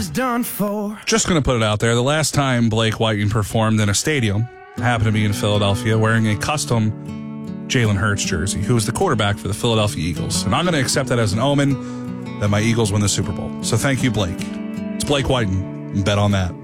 done for. Just going to put it out there. The last time Blake Whiting performed in a stadium happened to be in Philadelphia wearing a custom Jalen Hurts jersey, who was the quarterback for the Philadelphia Eagles. And I'm going to accept that as an omen that my Eagles win the Super Bowl. So thank you, Blake. It's Blake Whiting. Bet on that.